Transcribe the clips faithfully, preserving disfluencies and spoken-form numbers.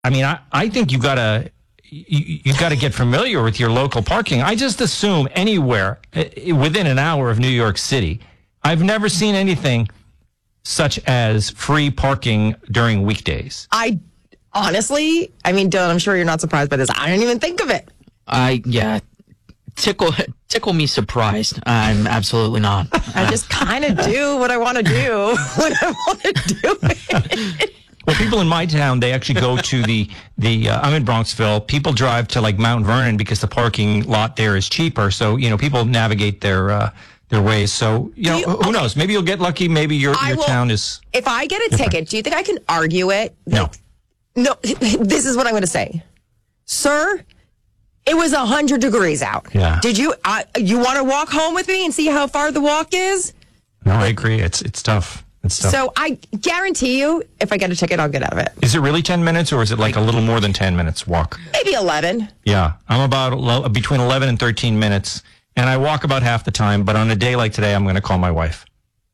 I mean, I, I think you gotta you, you gotta get familiar with your local parking. I just assume anywhere uh, within an hour of New York City. I've never seen anything such as free parking during weekdays. I honestly, I mean, Dylan, I'm sure you're not surprised by this. I didn't even think of it. I yeah, tickle tickle me surprised. I'm absolutely not. I just kind of do what I want to do when I want to do it. Well, people in my town, they actually go to the, the uh, I'm in Bronxville. People drive to like Mount Vernon because the parking lot there is cheaper. So, you know, people navigate their uh, their ways. So, you know, you, who okay. knows? Maybe you'll get lucky. Maybe your, your will, town is. If I get a different. ticket, do you think I can argue it? No. No, this is what I'm going to say. Sir, it was one hundred degrees out. Yeah. Did you, uh, you want to walk home with me and see how far the walk is? No, I agree. It's, it's tough. So I guarantee you, if I get a ticket, I'll get out of it. Is it really ten minutes, or is it like a little more than ten minutes walk? Maybe eleven. Yeah, I'm about between eleven and thirteen minutes, and I walk about half the time. But on a day like today, I'm going to call my wife.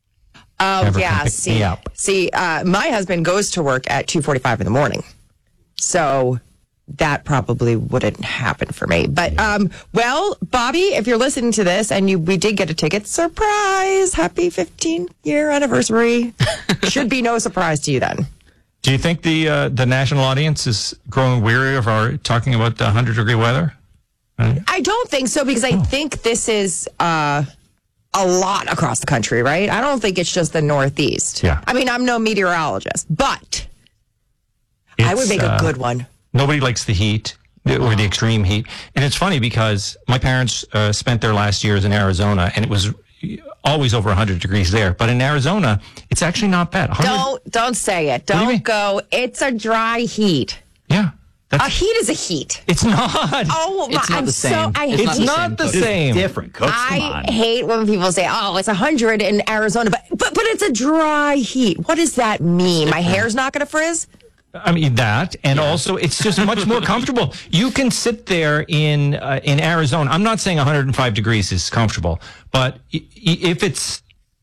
Oh, Never yeah. See, see uh, my husband goes to work at two forty-five in the morning. So that probably wouldn't happen for me. But, um, well, Bobby, if you're listening to this and you we did get a ticket, surprise! Happy fifteen-year anniversary. Should be no surprise to you then. Do you think the uh, the national audience is growing weary of our talking about the one hundred degree weather? Right? I don't think so, because I oh. think this is uh, a lot across the country, right? I don't think it's just the Northeast. Yeah. I mean, I'm no meteorologist, but it's, I would make a uh, good one. Nobody likes the heat or the extreme heat. And it's funny because my parents uh, spent their last years in Arizona, and it was always over one hundred degrees there. But in Arizona, it's actually not bad. Don't don't say it. Don't do go. It's a dry heat. Yeah. That's, a heat is a heat. It's not. Oh, it's not I'm the same. So, I it's hate, not the same. It's different. Cooks, I hate when people say, "Oh, it's one hundred in Arizona," but but but it's a dry heat. What does that mean? My hair's not going to frizz? I mean that, and yeah. also it's just much more comfortable. You can sit there in uh, in Arizona. I'm not saying one hundred five degrees is comfortable, but if it's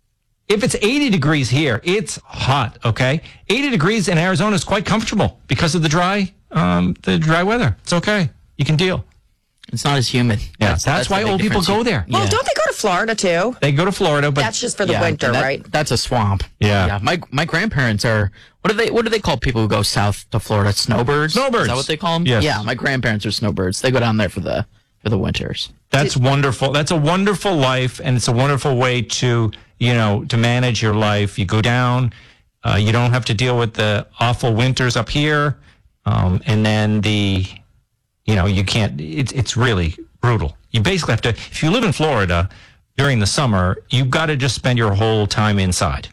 if it's eighty degrees here, it's hot. Okay, eighty degrees in Arizona is quite comfortable because of the dry um, the dry weather. It's okay. You can deal. It's not as humid. Yeah, that's, that's, that's why old people go there. Well, yeah. don't they go to Florida too? They go to Florida, but that's just for the yeah, winter, that, right? That's a swamp. Yeah. yeah. My my grandparents are what do they what do they call people who go south to Florida? Snowbirds. Snowbirds. Is that what they call them? Yes. Yeah. My grandparents are snowbirds. They go down there for the for the winters. That's Did, wonderful. That's a wonderful life, and it's a wonderful way to you know to manage your life. You go down. Uh, you don't have to deal with the awful winters up here, um, and then the you know you can't. It's it's really brutal. You basically have to, if you live in Florida during the summer, you've got to just spend your whole time inside.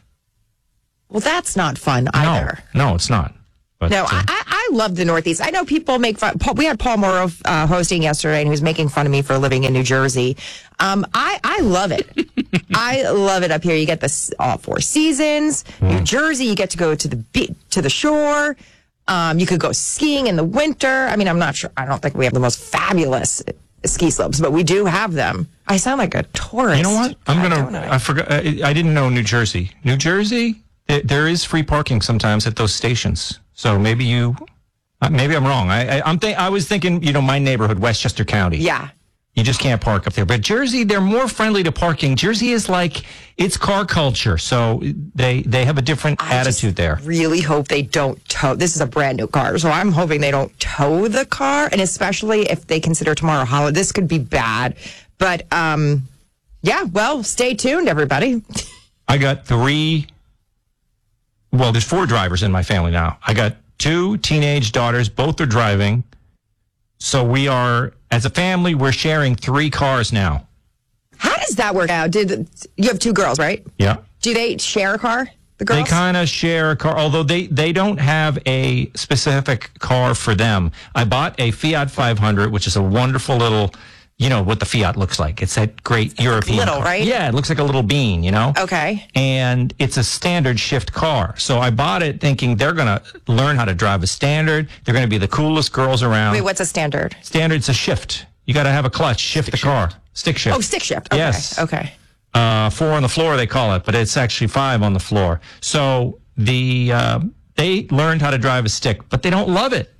Well, that's not fun either. No, no, it's not. But, no, uh, I, I love the Northeast. I know people make fun. Paul, we had Paul Morrow uh, hosting yesterday, and he was making fun of me for living in New Jersey. Um, I, I love it. I love it up here. You get the all four seasons. Mm. New Jersey, you get to go to the be- to the shore. Um, you could go skiing in the winter. I mean, I'm not sure. I don't think we have the most fabulous ski slopes, but we do have them. I sound like a tourist. You know what? I'm gonna. I, I forgot. I, I didn't know New Jersey. New Jersey, there, there is free parking sometimes at those stations. So maybe you, uh, maybe I'm wrong. I, I I'm think I was thinking. You know, my neighborhood, Westchester County. Yeah. You just can't park up there. But Jersey, they're more friendly to parking. Jersey is like, it's car culture. So they they have a different I attitude there. Really hope they don't tow. This is a brand new car. So I'm hoping they don't tow the car. And especially if they consider tomorrow holiday, this could be bad. But um, yeah, well, stay tuned, everybody. I got three. Well, there's four drivers in my family now. I got two teenage daughters. Both are driving. So we are, as a family, we're sharing three cars now. How does that work out? Did you have two girls, right? Yeah. Do they share a car? The girls? They kind of share a car, although they, they don't have a specific car for them. I bought a Fiat five hundred, which is a wonderful little, you know, what the Fiat looks like. It's that great it's European little, car. right? Yeah, it looks like a little bean, you know? Okay. And it's a standard shift car. So I bought it thinking they're going to learn how to drive a standard. They're going to be the coolest girls around. Wait, what's a standard? Standard's a shift. You got to have a clutch, shift stick the car. Shift. Stick shift. Oh, stick shift. Okay. Yes. Okay. Uh, four on the floor, they call it, but it's actually five on the floor. So the uh, they learned how to drive a stick, but they don't love it.